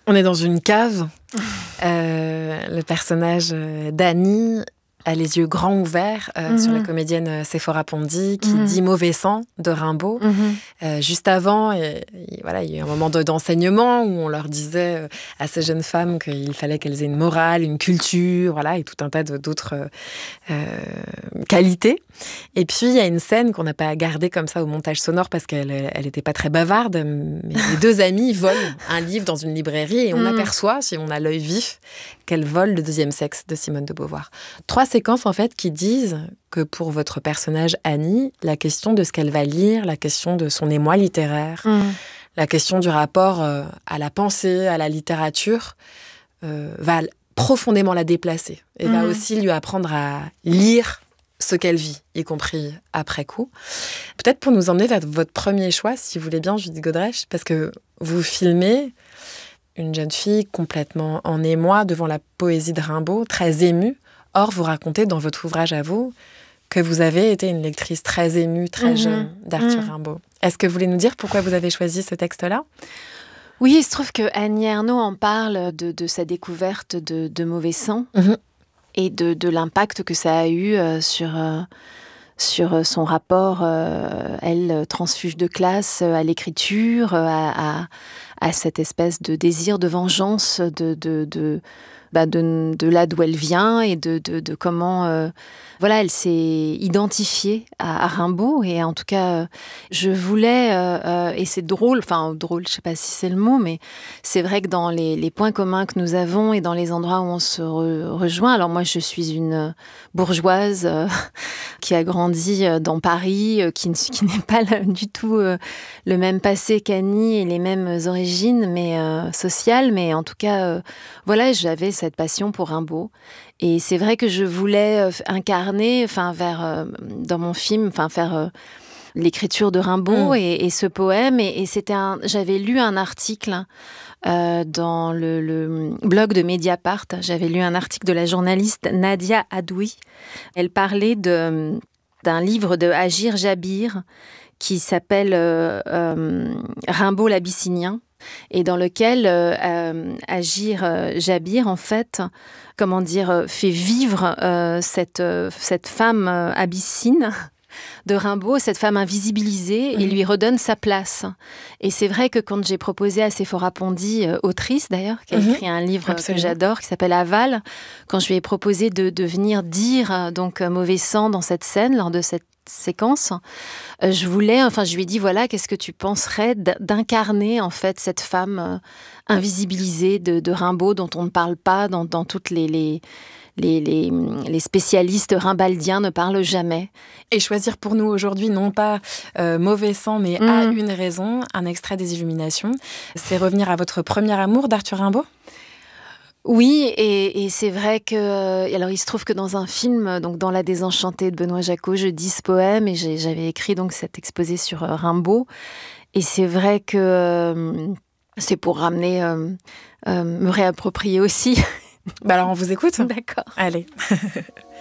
On est dans une cave. Le personnage d'Annie a les yeux grands ouverts sur la comédienne Sephora Pondy qui dit mauvais sang de Rimbaud. Juste avant, voilà, il y a eu un moment d'enseignement où on leur disait à ces jeunes femmes qu'il fallait qu'elles aient une morale, une culture, voilà, et tout un tas d'autres qualités. Et puis, il y a une scène qu'on n'a pas gardée comme ça au montage sonore parce qu'elle n'était pas très bavarde, mais les deux amies volent un livre dans une librairie et on aperçoit, si on a l'œil vif, qu'elles volent Le deuxième sexe de Simone de Beauvoir. 3 séquences, en fait, qui disent que pour votre personnage Annie, la question de ce qu'elle va lire, la question de son émoi littéraire, la question du rapport à la pensée, à la littérature, va profondément la déplacer et va aussi lui apprendre à lire ce qu'elle vit, y compris après coup. Peut-être pour nous emmener vers votre premier choix, si vous voulez bien, Judith Godrèche, parce que vous filmez une jeune fille complètement en émoi devant la poésie de Rimbaud, très émue. Or, vous racontez dans votre ouvrage à vous que vous avez été une lectrice très émue, très jeune d'Arthur Rimbaud. Est-ce que vous voulez nous dire pourquoi vous avez choisi ce texte-là ? Oui, il se trouve que Annie Ernaux en parle de sa découverte de Mauvais sang et de l'impact que ça a eu sur son rapport, elle, transfuge de classe, à l'écriture, à cette espèce de désir de vengeance de là d'où elle vient et de comment voilà, elle s'est identifiée à Rimbaud. Et en tout cas, je voulais, et c'est drôle, je sais pas si c'est le mot, mais c'est vrai que dans les points communs que nous avons et dans les endroits où on se rejoint, alors moi je suis une bourgeoise qui a grandi dans Paris, qui n'est pas du tout le même passé qu'Annie et les mêmes origines mais sociales, mais en tout cas, voilà, j'avais cette passion pour Rimbaud. Et c'est vrai que je voulais incarner, dans mon film, faire l'écriture de Rimbaud et ce poème. Et j'avais lu un article dans le blog de Mediapart. J'avais lu un article de la journaliste Nadia Adoui. Elle parlait d'un livre de Agir Jabir qui s'appelle Rimbaud l'Abyssinien. Et dans lequel Agir Jabir, en fait, fait vivre cette femme abyssine de Rimbaud, cette femme invisibilisée, et lui redonne sa place. Et c'est vrai que quand j'ai proposé à Sephora Pondy, autrice d'ailleurs, qui a écrit un livre que j'adore, qui s'appelle Aval, quand je lui ai proposé de venir dire Mauvais sang dans cette scène, lors de cette séquence, je lui ai dit, voilà, qu'est-ce que tu penserais d'incarner en fait cette femme invisibilisée de Rimbaud, dont on ne parle pas, dans toutes les spécialistes rimbaldiens ne parlent jamais. Et choisir pour nous aujourd'hui, non pas Mauvais sang, mais À une raison, un extrait des Illuminations, c'est revenir à votre premier amour d'Arthur Rimbaud ? Oui, et c'est vrai que... alors, il se trouve que dans un film, donc dans La Désenchantée de Benoît Jacot, je dis ce poème et j'avais écrit donc cet exposé sur Rimbaud. Et c'est vrai que c'est pour ramener, me réapproprier aussi. Alors, on vous écoute ? D'accord. Allez.